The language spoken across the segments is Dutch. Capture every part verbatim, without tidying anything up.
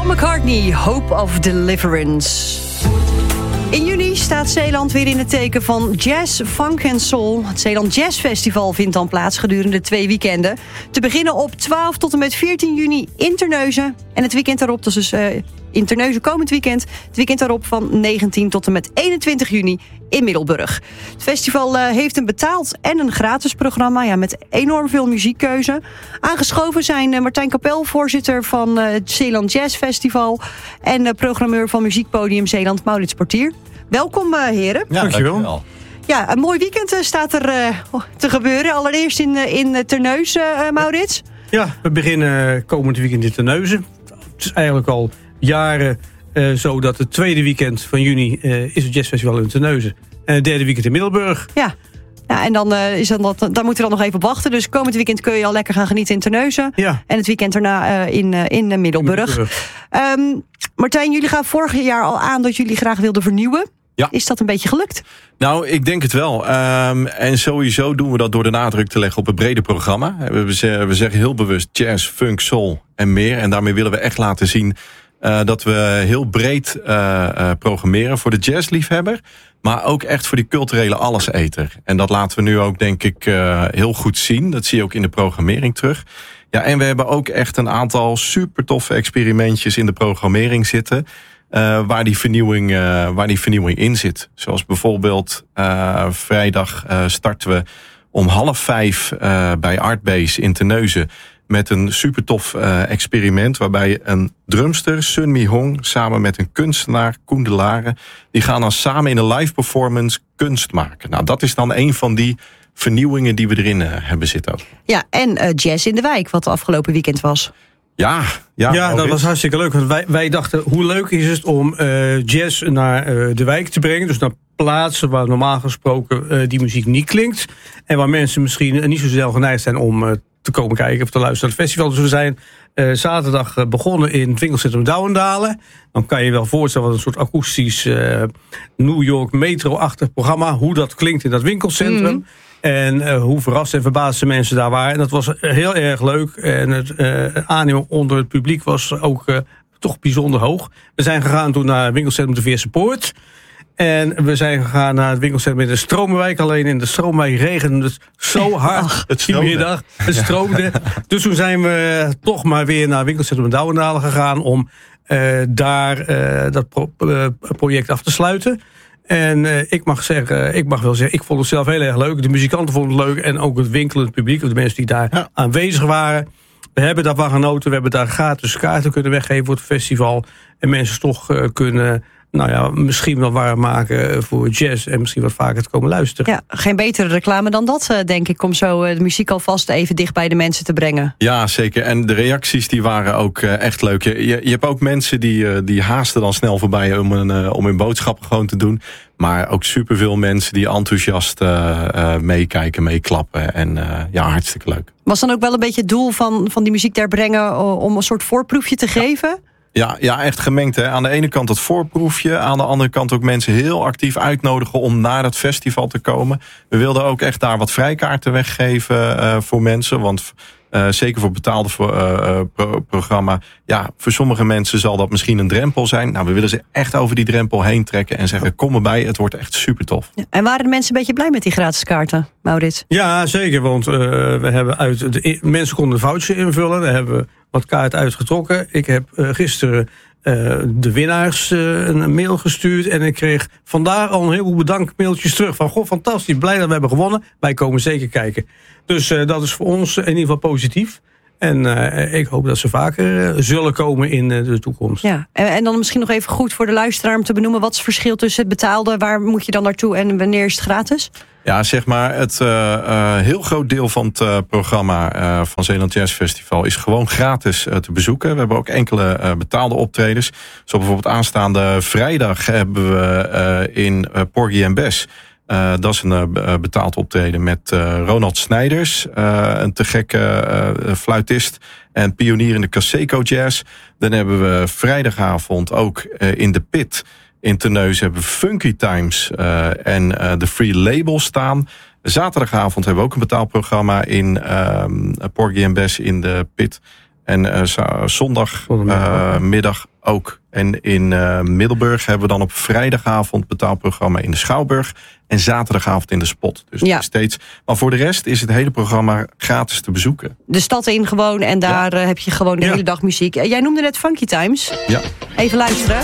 McCartney, Hope of Deliverance. In juni staat Zeeland weer in het teken van jazz, funk en soul. Het Zeeland Jazz Festival vindt dan plaats gedurende twee weekenden. Te beginnen op twaalf tot en met veertien juni in Terneuzen. En het weekend daarop, dat is dus uh, in Terneuzen komend weekend. Het weekend daarop van negentien tot en met eenentwintig juni in Middelburg. Het festival uh, heeft een betaald en een gratis programma, ja, met enorm veel muziekkeuze. Aangeschoven zijn uh, Martijn Kapel, voorzitter van uh, het Zeeland Jazz Festival, en uh, programmeur van Muziekpodium Zeeland, Maurits Portier. Welkom uh, heren. Ja, dankjewel. Ja, een mooi weekend uh, staat er uh, te gebeuren. Allereerst in, uh, in uh, Terneuzen, uh, Maurits. Ja, we beginnen komend weekend in Terneuzen. Het is eigenlijk al jaren uh, zo dat het tweede weekend van juni uh, is het jazzfestival in Terneuzen. En het derde weekend in Middelburg. Ja. Ja, en dan, uh, is dan dat, daar moeten we dan nog even op wachten. Dus komend weekend kun je al lekker gaan genieten in Terneuzen. Ja. En het weekend daarna uh, in, uh, in uh, Middelburg. Middelburg. Um, Martijn, jullie gaven vorig jaar al aan dat jullie graag wilden vernieuwen. Ja. Is dat een beetje gelukt? Nou, ik denk het wel. Um, en sowieso doen we dat door de nadruk te leggen op het brede programma. We, we zeggen heel bewust jazz, funk, soul en meer. En daarmee willen we echt laten zien uh, dat we heel breed uh, uh, programmeren voor de jazzliefhebber. Maar ook echt voor die culturele alleseter. En dat laten we nu ook, denk ik, uh, heel goed zien. Dat zie je ook in de programmering terug. Ja, en we hebben ook echt een aantal super toffe experimentjes in de programmering zitten. Uh, waar, die vernieuwing, uh, waar die vernieuwing in zit. Zoals bijvoorbeeld uh, vrijdag uh, starten we om half vijf uh, bij Artbase in Terneuzen met een super tof uh, experiment waarbij een drumster, Sun Mi Hong, samen met een kunstenaar, Koen de Laren, die gaan dan samen in een live performance kunst maken. Nou, dat is dan een van die vernieuwingen die we erin uh, hebben zitten ook. Ja, en uh, Jazz in de Wijk, wat de afgelopen weekend was. Ja, ja, ja dat was hartstikke leuk. Want wij, wij dachten, hoe leuk is het om uh, jazz naar uh, de wijk te brengen. Dus naar plaatsen waar normaal gesproken uh, die muziek niet klinkt. En waar mensen misschien uh, niet zo snel geneigd zijn om uh, te komen kijken of te luisteren naar het festival. Dus we zijn uh, zaterdag uh, begonnen in het winkelcentrum Douwendalen. Dan kan je wel voorstellen wat een soort akoestisch uh, New York metro-achtig programma. Hoe dat klinkt in dat winkelcentrum. Mm. En uh, hoe verrast en verbaasd de mensen daar waren. En dat was heel erg leuk. En het uh, aannemen onder het publiek was ook uh, toch bijzonder hoog. We zijn gegaan toen naar het winkelcentrum de Veerse Poort. En we zijn gegaan naar het winkelcentrum in de Stromenwijk. Alleen in de Stromenwijk regende het zo hard. Ach, het die middag. Het stroomde. Dus toen zijn we toch maar weer naar het winkelcentrum Douwendalen gegaan. Om uh, daar uh, dat pro- uh, project af te sluiten. En uh, ik mag zeggen, ik mag wel zeggen, ik vond het zelf heel erg leuk. De muzikanten vonden het leuk en ook het winkelend publiek, de mensen die daar ja. aanwezig waren. We hebben daarvan genoten, we hebben daar gratis kaarten kunnen weggeven voor het festival. En mensen toch uh, kunnen, nou ja, misschien wel warm maken voor jazz en misschien wat vaker te komen luisteren. Ja, geen betere reclame dan dat, denk ik, om zo de muziek alvast even dicht bij de mensen te brengen. Ja, zeker. En de reacties die waren ook uh, echt leuk. Je, je hebt ook mensen die, uh, die haasten dan snel voorbij om, een, uh, om hun boodschappen gewoon te doen. Maar ook superveel mensen die enthousiast uh, uh, meekijken, meeklappen. En uh, ja, hartstikke leuk. Was dan ook wel een beetje het doel van, van die muziek daar brengen om een soort voorproefje te geven? Ja. Ja, ja, echt gemengd. Hè? Aan de ene kant het voorproefje. Aan de andere kant ook mensen heel actief uitnodigen om naar het festival te komen. We wilden ook echt daar wat vrijkaarten weggeven uh, voor mensen. Want uh, zeker voor betaalde voor, uh, pro- programma. Ja, voor sommige mensen zal dat misschien een drempel zijn. Nou, we willen ze echt over die drempel heen trekken. En zeggen, kom erbij, het wordt echt super tof. Ja, en waren de mensen een beetje blij met die gratis kaarten, Maurits? Ja, zeker. Want uh, we hebben uit de, mensen konden een voucher invullen. We hebben wat kaarten uitgetrokken. Ik heb uh, gisteren uh, de winnaars uh, een mail gestuurd. En ik kreeg vandaag al een heleboel bedankmailtjes terug. Van, goh, fantastisch, blij dat we hebben gewonnen. Wij komen zeker kijken. Dus uh, dat is voor ons in ieder geval positief. En uh, ik hoop dat ze vaker uh, zullen komen in uh, de toekomst. Ja, en, en dan misschien nog even goed voor de luisteraar om te benoemen, wat is het verschil tussen het betaalde, waar moet je dan naartoe en wanneer is het gratis? Ja, zeg maar, het uh, uh, heel groot deel van het uh, programma uh, van Zeeland Jazz Festival is gewoon gratis uh, te bezoeken. We hebben ook enkele uh, betaalde optredens. Zo bijvoorbeeld aanstaande vrijdag hebben we uh, in uh, Porgy and Bess. Uh, dat is een uh, betaald optreden met uh, Ronald Snijders, uh, een te gekke uh, fluitist en pionier in de Caseco Jazz. Dan hebben we vrijdagavond ook uh, in de Pit in Terneuzen hebben we Funky Times uh, en uh, de Free Label staan. Zaterdagavond hebben we ook een betaalprogramma in uh, Porgy and Bess in de Pit. En uh, zondagmiddag uh, ook. En in uh, Middelburg hebben we dan op vrijdagavond betaalprogramma in de Schouwburg. En zaterdagavond in de Spot. Dus ja. steeds. Maar voor de rest is het hele programma gratis te bezoeken. De stad in gewoon en daar ja. uh, heb je gewoon de ja. hele dag muziek. Uh, jij noemde net Funky Times. Ja. Even luisteren.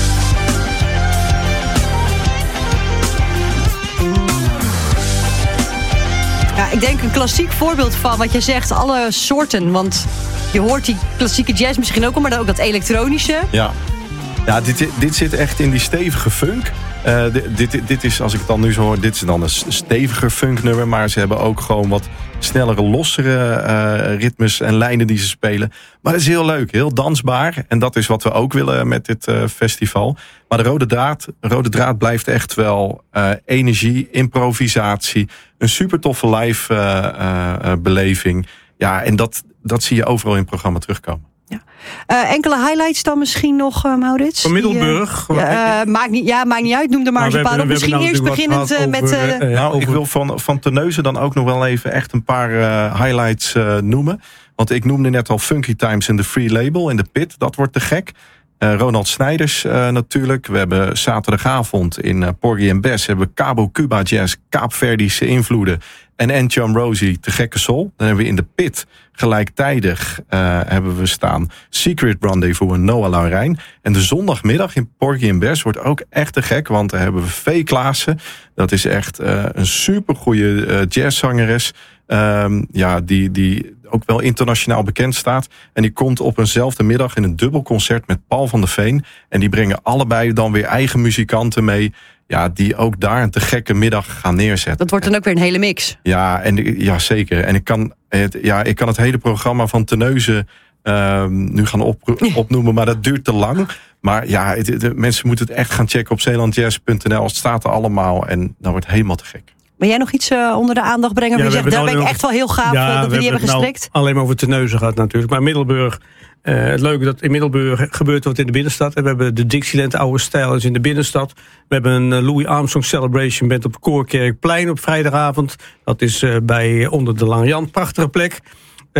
Ja, ik denk een klassiek voorbeeld van wat je zegt, alle soorten. Want je hoort die klassieke jazz misschien ook al, maar dan ook dat elektronische. Ja, ja dit, dit zit echt in die stevige funk. Uh, dit, dit, dit is, als ik het dan nu zo hoor, dit is dan een steviger funknummer. Maar ze hebben ook gewoon wat snellere, lossere uh, ritmes en lijnen die ze spelen. Maar het is heel leuk, heel dansbaar. En dat is wat we ook willen met dit uh, festival. Maar de rode draad, rode draad blijft echt wel uh, energie, improvisatie. Een super toffe live uh, uh, beleving. Ja, en dat, dat zie je overal in het programma terugkomen. Ja. Uh, enkele highlights dan misschien nog, uh, Maurits? Van Middelburg? Die, uh, uh, maakt, niet, ja, maakt niet uit, noem er maar eens een paar op. Misschien nou eerst beginnend uh, met... Uh, uh, nou, over... Ik wil van, van Terneuzen dan ook nog wel even echt een paar uh, highlights uh, noemen. Want ik noemde net al Funky Times in de Free Label, in de Pit. Dat wordt te gek. Uh, Ronald Snijders uh, natuurlijk. We hebben zaterdagavond in uh, Porgy and Bess hebben we Cabo Cuba Jazz, Kaapverdische invloeden en Antje Amrosi, te gekke soul. Dan hebben we in de Pit gelijktijdig uh, hebben we staan Secret Rendezvous en Noah Laurijn. En de zondagmiddag in Porgy and Bess wordt ook echt te gek, want daar hebben we Vee Klaassen. Dat is echt uh, een supergoeie uh, jazzzangeres. Um, ja, die, die ook wel internationaal bekend staat. En die komt op eenzelfde middag in een dubbelconcert met Paul van der Veen. En die brengen allebei dan weer eigen muzikanten mee. Ja, die ook daar een te gekke middag gaan neerzetten. Dat wordt dan ook weer een hele mix. Ja, en, ja zeker. En ik kan het, ja, ik kan het hele programma van Terneuzen um, nu gaan op, opnoemen, maar dat duurt te lang. Maar ja, het, de, mensen moeten het echt gaan checken op zeelandjazz punt n l. Het staat er allemaal en dan wordt het helemaal te gek. Wil jij nog iets uh, onder de aandacht brengen? Ja, je zegt, daar ben ik echt wel heel gaaf ja, dat we, we die hebben gestrikt. Nou alleen maar over Terneuzen gaat natuurlijk. Maar Middelburg, uh, het leuke dat in Middelburg gebeurt wat in de binnenstad. En we hebben de Dixieland oude stijl is in de binnenstad. We hebben een uh, Louis Armstrong Celebration band op het Koorkerkplein op vrijdagavond. Dat is uh, bij onder de Lange Jan, prachtige plek. Uh,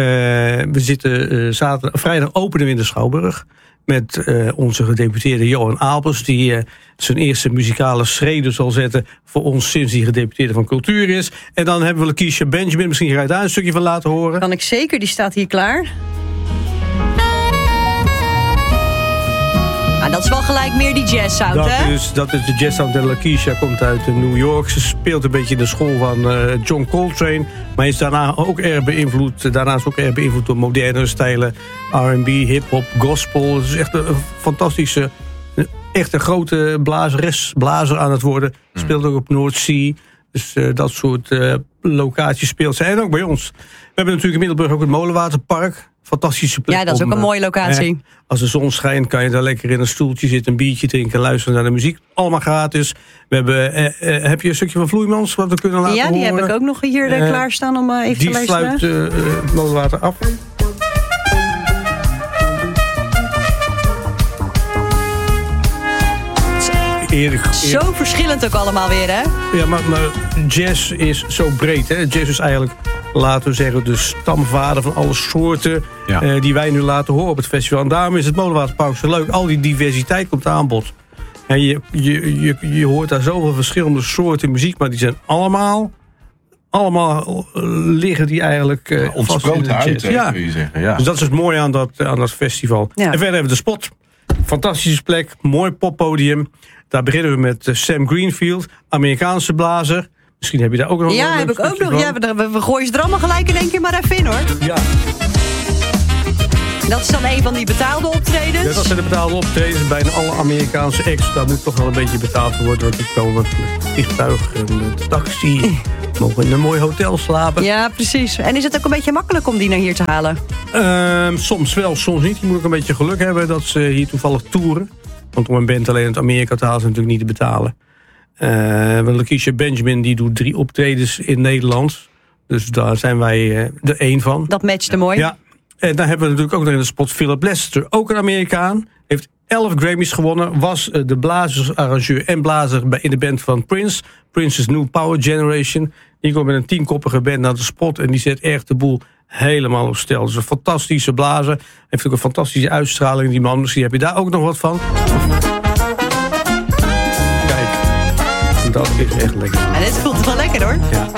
we zitten uh, zaterdag, vrijdag openen we in de Schouwburg. Met uh, onze gedeputeerde Johan Abels, die uh, zijn eerste muzikale schreden zal zetten voor ons sinds hij gedeputeerde van cultuur is. En dan hebben we Lakeisha Benjamin, misschien ga je daar een stukje van laten horen. Kan ik zeker, die staat hier klaar. Ah, dat is wel gelijk meer die jazz sound, dat hè? Is, dat is de jazz sound. En Lakeisha komt uit New York. Ze speelt een beetje in de school van uh, John Coltrane. Maar is daarna ook erg beïnvloed. Daarnaast ook erg beïnvloed door moderne stijlen. R en B, hip-hop, gospel. Het is echt een, een fantastische, echt een grote blazeres, blazer aan het worden. Mm. Speelt ook op Noordzee. Dus uh, dat soort uh, locaties speelt ze. En ook bij ons. We hebben natuurlijk in Middelburg ook het Molenwaterpark. Fantastische plek. Ja, dat is ook om, een mooie locatie. Eh, als de zon schijnt kan je daar lekker in een stoeltje zitten, een biertje drinken, luisteren naar de muziek. Allemaal gratis. We hebben, eh, eh, heb je een stukje van Vloeimans wat we kunnen laten horen? Ja, die horen? heb ik ook nog hier uh, klaarstaan om uh, even die te luisteren. Die sluit uh, uh, Molenwater af. Eerlijk, eerlijk. Zo verschillend ook allemaal weer, hè? Ja, maar, maar jazz is zo breed, hè? Jazz is eigenlijk, laten we zeggen, de stamvader van alle soorten ja. uh, die wij nu laten horen op het festival. En daarom is het Molenwaterpark zo leuk. Al die diversiteit komt aan bod. En je, je, je, je hoort daar zoveel verschillende soorten muziek, maar die zijn allemaal, allemaal liggen die eigenlijk uh, ontsproten uit, hè, ja. kun je zeggen. Ja. Dus dat is het mooie aan dat, aan dat festival. Ja. En verder hebben we de Spot. Fantastische plek, mooi poppodium. Daar beginnen we met Sam Greenfield, Amerikaanse blazer. Misschien heb je daar ook nog ja, een heb ik ook nog. Ja, we, we gooien ze er allemaal gelijk in één keer maar even in, hoor. Ja. Dat is dan een van die betaalde optredens? Ja, dat zijn de betaalde optredens. Bijna alle Amerikaanse acts. Daar moet toch wel een beetje betaald voor worden. Want die komen met het vliegtuig en met taxi. Mogen in een mooi hotel slapen. Ja, precies. En is het ook een beetje makkelijk om die naar hier te halen? Uh, soms wel, soms niet. Je moet ook een beetje geluk hebben dat ze hier toevallig toeren. Want om een band alleen uit Amerika te halen is natuurlijk niet te betalen. Uh, Lakeisha Benjamin die doet drie optredens in Nederland. Dus daar zijn wij uh, er één van. Dat matchte mooi. Ja. En dan hebben we natuurlijk ook nog in de Spot Philip Lester. Ook een Amerikaan. Heeft elf Grammys gewonnen. Was uh, de blazersarrangeur en blazer bij, in de band van Prince. Prince's New Power Generation. Die komt met een tienkoppige band naar de Spot. En die zet echt de boel helemaal op stel. Dus een fantastische blazer. Heeft ook een fantastische uitstraling, die man. Misschien heb je daar ook nog wat van. Kijk, dat is echt lekker. En dit voelt wel lekker hoor. Ja.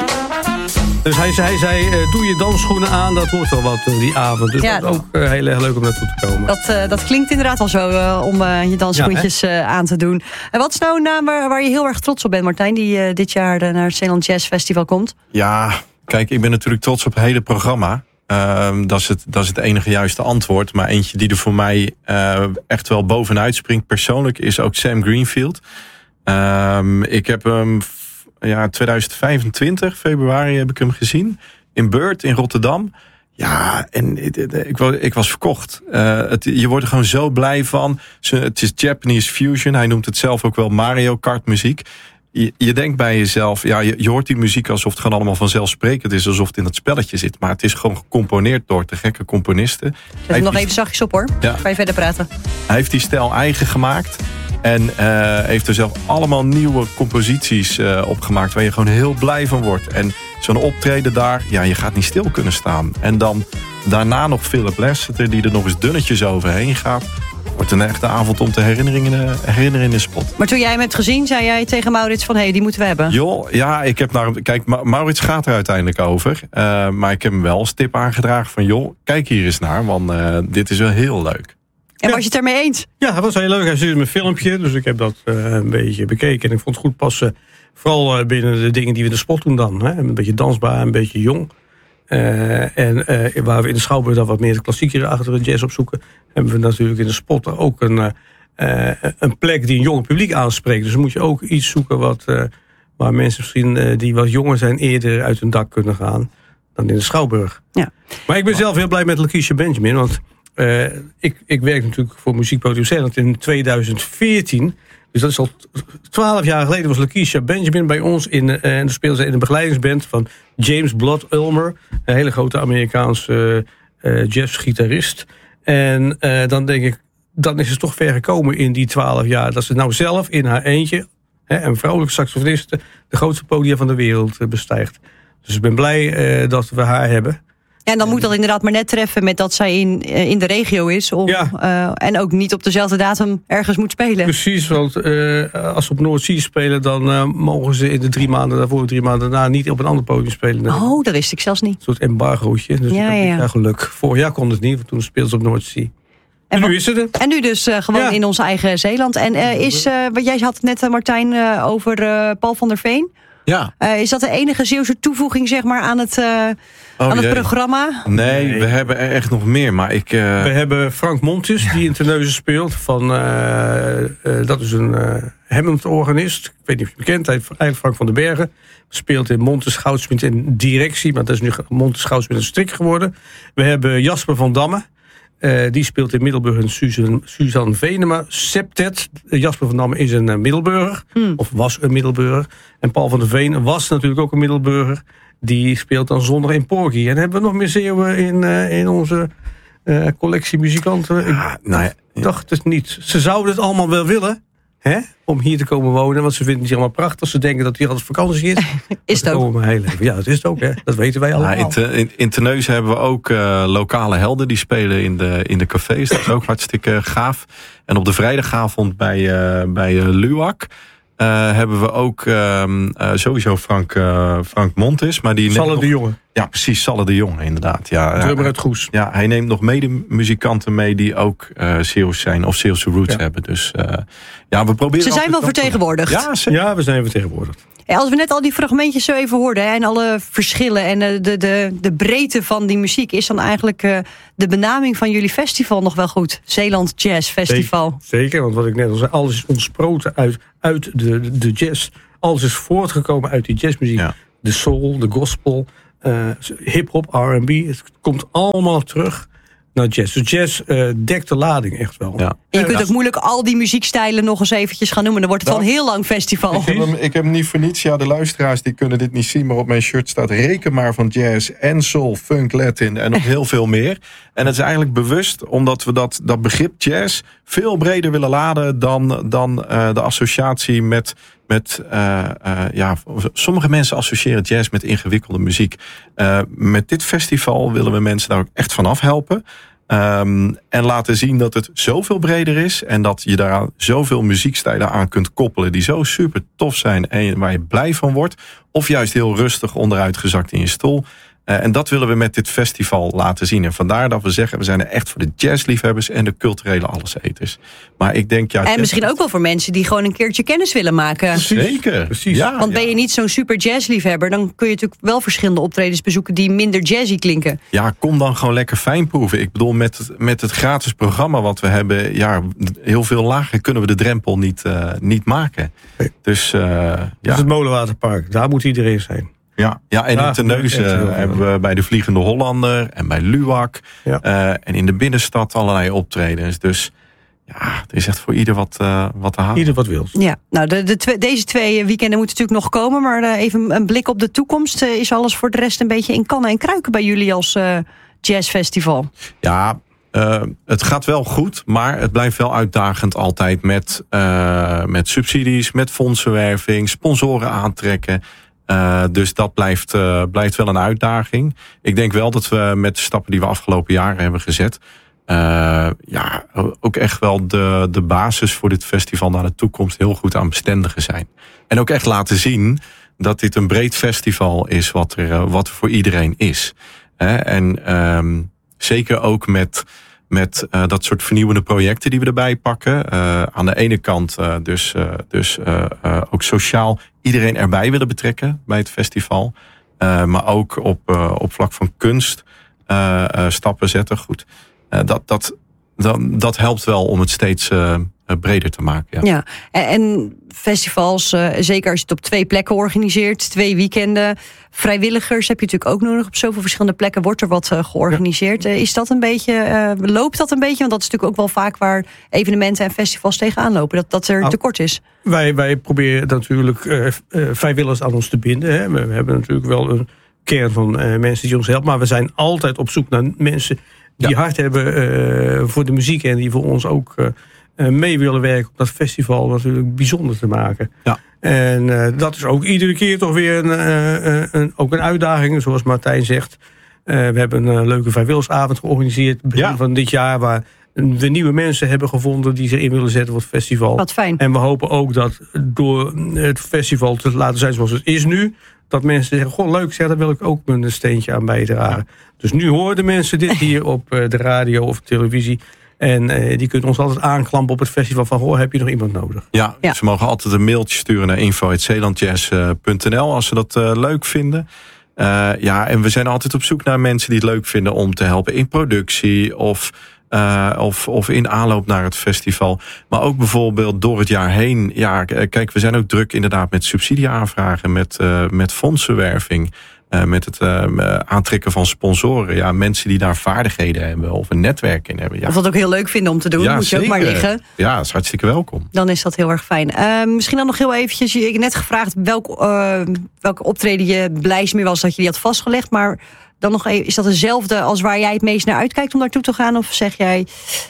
Dus hij zei, hij zei uh, doe je dansschoenen aan, dat wordt wel wat uh, die avond. Dus ja, dat is ook uh, heel erg leuk om naartoe te komen. Dat, uh, dat klinkt inderdaad wel zo uh, om uh, je dansschoentjes ja, uh, aan te doen. En wat is nou een naam waar, waar je heel erg trots op bent, Martijn, die uh, dit jaar uh, naar het Zeeland Jazz Festival komt? Ja, kijk, ik ben natuurlijk trots op het hele programma. Uh, dat, is het, dat is het enige juiste antwoord. Maar eentje die er voor mij uh, echt wel bovenuit springt persoonlijk is ook Sam Greenfield. Uh, ik heb hem... Ja, twintig vijfentwintig, februari heb ik hem gezien. In Beurt, in Rotterdam. Ja, en ik, ik was verkocht. Uh, het, je wordt er gewoon zo blij van. Het is Japanese fusion. Hij noemt het zelf ook wel Mario Kart muziek. Je, je denkt bij jezelf, ja, je, je hoort die muziek alsof het gewoon allemaal vanzelfsprekend is. Alsof het in dat spelletje zit. Maar het is gewoon gecomponeerd door te gekke componisten. Zet hem nog die, even zachtjes op hoor. Ja. Ga je verder praten. Hij heeft die stijl eigen gemaakt. En uh, heeft er zelf allemaal nieuwe composities uh, opgemaakt waar je gewoon heel blij van wordt. En zo'n optreden daar, ja, je gaat niet stil kunnen staan. En dan daarna nog Philip Lasseter die er nog eens dunnetjes overheen gaat. Wordt een echte avond om te herinneren, herinneren in de spot. Maar toen jij hem hebt gezien, zei jij tegen Maurits van, hé, hey, die moeten we hebben. Joh, ja, ik heb naar hem... Kijk, Maurits gaat er uiteindelijk over. Uh, maar ik heb hem wel als tip aangedragen van, joh, kijk hier eens naar, want uh, dit is wel heel leuk. En was je het ermee eens? Ja, dat was heel leuk. Hij stuurde me een filmpje, dus ik heb dat uh, een beetje bekeken. En ik vond het goed passen, vooral uh, binnen de dingen die we in de spot doen dan. Hè? Een beetje dansbaar, een beetje jong. Uh, en uh, waar we in de Schouwburg dan wat meer de klassiekere achter de jazz opzoeken, hebben we natuurlijk in de spot ook een, uh, een plek die een jong publiek aanspreekt. Dus dan moet je ook iets zoeken wat, uh, waar mensen misschien uh, die wat jonger zijn eerder uit hun dak kunnen gaan dan in de Schouwburg. Ja. Maar ik ben zelf heel blij met Lakeisha Benjamin, want Uh, ik, ik werk natuurlijk voor muziekproducent in tweeduizend veertien. Dus dat is al twaalf jaar geleden was Lakeisha Benjamin bij ons. In, uh, en toen speelde ze in de begeleidingsband van James Blood Ulmer. Een hele grote Amerikaanse uh, uh, jazzgitarist. En uh, dan denk ik, dan is het toch ver gekomen in die twaalf jaar. Dat ze nou zelf in haar eentje, hè, een vrouwelijke saxofoniste, de grootste podia van de wereld uh, bestijgt. Dus ik ben blij uh, dat we haar hebben. Ja, en dan moet dat inderdaad maar net treffen met dat zij in, in de regio is. Om, ja. uh, en ook niet op dezelfde datum ergens moet spelen. Precies, want uh, als ze op Noordzee spelen, dan uh, mogen ze in de drie maanden daarvoor, drie maanden daarna niet op een ander podium spelen. Oh, dat wist ik zelfs niet. Een soort embargootje. Dus ja, ja. ja, geluk. Vorig jaar kon het niet, want toen speelden ze op Noordzee. En nu is het er. En nu dus uh, gewoon ja. in ons eigen Zeeland. En uh, is, uh, wat jij had het net, uh, Martijn, uh, over uh, Paul van der Veen. Ja. Uh, is dat de enige Zeeuwse toevoeging, zeg maar, aan het, uh, oh, aan het jee. programma? Nee, nee, we hebben er echt nog meer. Maar ik, uh... We hebben Frank Montes, die in Terneuzen speelt. Van, uh, uh, dat is een uh, Hammond-organist. Ik weet niet of je bekend bent. Eigenlijk Frank van den Bergen. Speelt in Montes Goudsmit in directie. Maar dat is nu Montes Goudsmit een strik geworden. We hebben Jasper van Damme. Uh, die speelt in Middelburg een Suzanne, Suzanne Venema septet. Jasper van Damme is een uh, Middelburger. Hmm. Of was een Middelburger. En Paul van der Veen was natuurlijk ook een Middelburger. Die speelt dan zondag in Porgy. En dan hebben we nog meer Zeeuwen in, uh, in onze uh, collectie muzikanten. Ah, Ik nou ja, ja. dacht het niet. Ze zouden het allemaal wel willen. Hè? Om hier te komen wonen. Want ze vinden het hier allemaal prachtig. Ze denken dat hier altijd vakantie is. Is het ook? Heel even. Ja, dat is het ook. Hè? Dat weten wij allemaal. Ja, in, te, in, in Terneuzen hebben we ook uh, lokale helden. Die spelen in de, in de cafés. Dat is ook hartstikke gaaf. En op de vrijdagavond bij, uh, bij uh, Luwak... Uh, hebben we ook uh, uh, sowieso Frank, uh, Frank Montes. Maar die Salle nog, de Jonge. Ja, precies. Salle de Jonge, inderdaad. Ja, Drummer uit Goes. Ja, hij neemt nog medemuzikanten mee die ook uh, Zeeuws zijn of Zeeuwse roots ja. hebben. Dus uh, ja, we proberen. Ze zijn wel vertegenwoordigd. Ja, ja, we zijn vertegenwoordigd. Ja, als we net al die fragmentjes zo even hoorden, hè, en alle verschillen en de, de, de, de breedte van die muziek, is dan eigenlijk uh, de benaming van jullie festival nog wel goed? Zeeland Jazz Festival. Zeker, zeker, want wat ik net al zei, alles is ontsproten uit, uit de, de jazz. Alles is voortgekomen uit die jazzmuziek. Ja. De soul, de gospel, uh, hip-hop, R en B. Het komt allemaal terug naar jazz. Dus jazz uh, dekt de lading echt wel. Ja. Je kunt ook moeilijk al die muziekstijlen nog eens eventjes gaan noemen. Dan wordt het wel een heel lang festival. Ik heb, hem, ik heb hem niet voor niets. Ja, de luisteraars die kunnen dit niet zien. Maar op mijn shirt staat reken maar van jazz en soul, funk, Latin en nog heel veel meer. En het is eigenlijk bewust omdat we dat, dat begrip jazz veel breder willen laden dan, dan uh, de associatie met... met uh, uh, ja, sommige mensen associëren jazz met ingewikkelde muziek. Uh, met dit festival willen we mensen daar ook echt vanaf helpen. Um, en laten zien dat het zoveel breder is. En dat je daar zoveel muziekstijlen aan kunt koppelen. Die zo super tof zijn en waar je blij van wordt. Of juist heel rustig onderuit gezakt in je stoel. Uh, en dat willen we met dit festival laten zien. En vandaar dat we zeggen, we zijn er echt voor de jazzliefhebbers en de culturele alleseters. Maar ik denk, ja, en misschien ook wel voor mensen die gewoon een keertje kennis willen maken. Precies. Zeker. Precies. Ja, Want ben je ja. niet zo'n super jazzliefhebber, dan kun je natuurlijk wel verschillende optredens bezoeken die minder jazzy klinken. Ja, kom dan gewoon lekker fijnproeven. Ik bedoel, met het, met het gratis programma wat we hebben, ja, heel veel lager kunnen we de drempel niet, uh, niet maken. Nee. Dus, uh, ja. Dus het Molenwaterpark, daar moet iedereen zijn. Ja, ja, en ja, in Terneuzen hebben we bij de Vliegende Hollander en bij Luwak. Ja. Uh, en in de binnenstad allerlei optredens. Dus ja, er is echt voor ieder wat, uh, wat te halen. Ieder wat wil. Ja, nou, de, de twe- deze twee weekenden moeten natuurlijk nog komen. Maar uh, even een blik op de toekomst. Uh, is alles voor de rest een beetje in kannen en kruiken bij jullie als uh, jazzfestival? Ja, uh, het gaat wel goed. Maar het blijft wel uitdagend altijd met, uh, met subsidies, met fondsenwerving, sponsoren aantrekken. Uh, dus dat blijft, uh, blijft wel een uitdaging. Ik denk wel dat we met de stappen die we afgelopen jaren hebben gezet, uh, ja, ook echt wel de, de basis voor dit festival naar de toekomst heel goed aan bestendigen zijn. En ook echt laten zien dat dit een breed festival is wat er, uh, wat er voor iedereen is. Hè? En um, zeker ook met, met uh, dat soort vernieuwende projecten die we erbij pakken. Uh, aan de ene kant uh, dus, uh, dus uh, uh, ook sociaal iedereen erbij willen betrekken bij het festival. Uh, maar ook op, uh, op vlak van kunst uh, uh, stappen zetten. Goed, uh, dat, dat, dat, dat helpt wel om het steeds uh, breder te maken. Ja, ja. En, en festivals, uh, zeker als je het op twee plekken organiseert, twee weekenden. Vrijwilligers heb je natuurlijk ook nodig. Op zoveel verschillende plekken wordt er wat uh, georganiseerd. Ja. Uh, is dat een beetje, uh, loopt dat een beetje? Want dat is natuurlijk ook wel vaak waar evenementen en festivals tegenaan lopen. Dat, dat er nou, tekort is. Wij, wij proberen natuurlijk uh, uh, vrijwilligers aan ons te binden. Hè. We, we hebben natuurlijk wel een kern van uh, mensen die ons helpen. Maar we zijn altijd op zoek naar mensen die ja. hart hebben uh, voor de muziek. En die voor ons ook uh, uh, mee willen werken om dat festival natuurlijk bijzonder te maken. Ja. En uh, dat is ook iedere keer toch weer een, uh, een, ook een uitdaging. Zoals Martijn zegt. Uh, we hebben een leuke vrijwilligersavond georganiseerd begin ja. van dit jaar. Waar we nieuwe mensen hebben gevonden die zich in willen zetten voor het festival. Wat fijn. En we hopen ook dat door het festival te laten zijn zoals het is nu, dat mensen zeggen, goh, leuk, zeg, daar wil ik ook mijn steentje aan bijdragen. Ja. Dus nu horen de mensen dit hier op de radio of televisie. En uh, die kunnen ons altijd aanklampen op het festival van, hoor, heb je nog iemand nodig? Ja, ja. Ze mogen altijd een mailtje sturen naar info at zeelandjazz punt n l als ze dat uh, leuk vinden. Uh, ja, en we zijn altijd op zoek naar mensen die het leuk vinden om te helpen in productie of Uh, of, of in aanloop naar het festival. Maar ook bijvoorbeeld door het jaar heen. Ja, kijk, we zijn ook druk inderdaad met subsidieaanvragen, met, uh, met fondsenwerving, uh, met het uh, aantrekken van sponsoren. Ja, mensen die daar vaardigheden hebben of een netwerk in hebben. Ja. Of dat ook heel leuk vinden om te doen, ja, moet je zeker. ook maar liggen. Ja, dat is hartstikke welkom. Dan is dat heel erg fijn. Uh, misschien dan nog heel eventjes, je hebt net gevraagd welk, uh, welke optreden je blijst mee was dat je die had vastgelegd, maar dan nog even, is dat dezelfde als waar jij het meest naar uitkijkt om naartoe te gaan? Of zeg jij?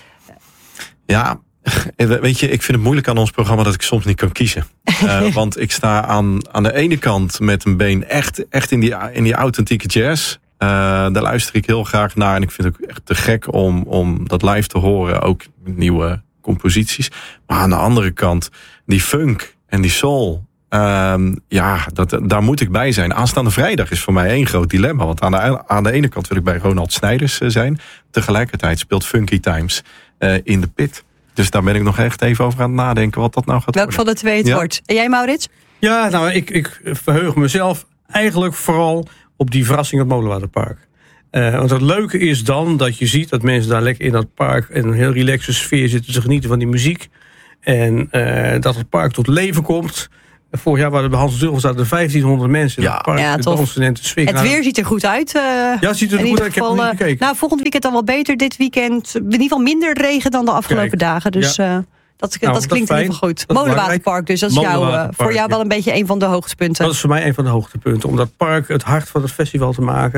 Ja, weet je, ik vind het moeilijk aan ons programma dat ik soms niet kan kiezen. uh, want ik sta aan, aan de ene kant met een been echt, echt in, die, in die authentieke jazz. Uh, daar luister ik heel graag naar. En ik vind het ook echt te gek om, om dat live te horen. Ook met nieuwe composities. Maar aan de andere kant, die funk en die soul. Um, ja, dat, daar moet ik bij zijn. Aanstaande vrijdag is voor mij één groot dilemma. Want aan de, aan de ene kant wil ik bij Ronald Snijders zijn. Tegelijkertijd speelt Funky Times uh, in de pit. Dus daar ben ik nog echt even over aan het nadenken wat dat nou gaat Welk worden. Welk van de twee het ja. wordt? En jij, Maurits? Ja, nou, ik, ik verheug mezelf eigenlijk vooral op die verrassing op het Molenwaterpark. Uh, want het leuke is dan dat je ziet dat mensen daar lekker in dat park in een heel relaxe sfeer zitten te genieten van die muziek. En uh, dat het park tot leven komt. Vorig jaar waren bij Hans Dulver zaten er vijftienhonderd mensen in ja. het park. Ja, dansen en te swingen. Het weer ziet er goed uit. Uh, ja, het ziet er goed uit. Ik heb nog niet gekeken. Nou, volgend weekend dan wel beter. Dit weekend in ieder geval minder regen dan de afgelopen Kijk. dagen. Dus ja. uh, dat, nou, dat klinkt dat in ieder geval goed. Molenwaterpark, dus dat is jou, uh, voor jou wel een beetje een van de hoogtepunten. Dat is voor mij een van de hoogtepunten. Om dat park het hart van het festival te maken.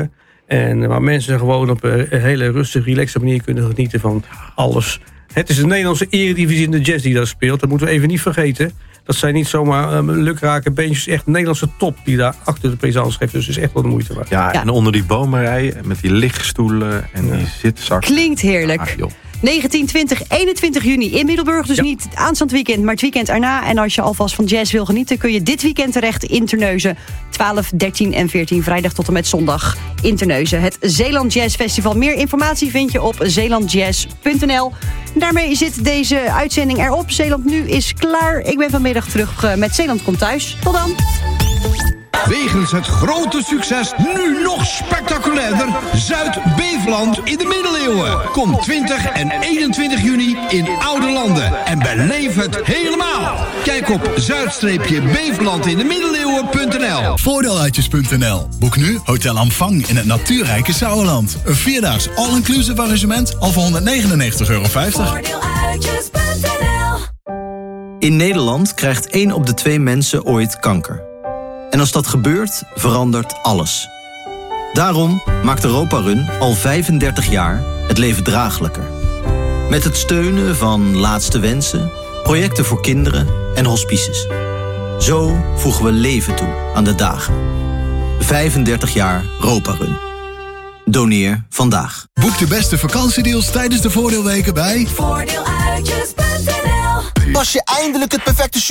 En waar mensen gewoon op een hele rustige, relaxe manier kunnen genieten van alles. Het is de Nederlandse eredivisie in de jazz die daar speelt. Dat moeten we even niet vergeten. Dat zijn niet zomaar um, lukrake bandjes. Echt Nederlandse top die daar achter de présence geeft. Dus het is echt wel de moeite waard. Ja, Ja. en onder die bomenrij met die lichtstoelen en ja. die zitzakken. Klinkt heerlijk. Ah, joh. negentien, twintig, eenentwintig juni in Middelburg. Dus Ja. niet aanstaand weekend, maar het weekend erna. En als je alvast van jazz wil genieten, kun je dit weekend terecht in Terneuzen. twaalf, dertien en veertien, vrijdag tot en met zondag in Terneuzen. Het Zeeland Jazz Festival. Meer informatie vind je op zeeland jazz punt n l. Daarmee zit deze uitzending erop. Zeeland Nu is klaar. Ik ben vanmiddag terug met Zeeland Komt Thuis. Tot dan. Wegens het grote succes nu nog spectaculairder Zuid-Beveland in de middeleeuwen. Kom twintig en eenentwintig juni in Oude Landen en beleef het helemaal. Kijk op zuid beveland in de middeleeuwen punt n l. Voordeeluitjes punt n l. Boek nu Hotel Amfang in het natuurrijke Sauerland. Een vierdaags all-inclusive arrangement al voor honderdnegenennegentig euro vijftig. Voordeeluitjes punt n l. In Nederland krijgt één op de twee mensen ooit kanker. En als dat gebeurt, verandert alles. Daarom maakt Europa Run al vijfendertig jaar het leven draaglijker. Met het steunen van Laatste Wensen, projecten voor kinderen en hospices. Zo voegen we leven toe aan de dagen. vijfendertig jaar Europa Run. Doneer vandaag. Boek de beste vakantiedeals tijdens de voordeelweken bij Voordeeluitjes punt n l. Pas je eindelijk het perfecte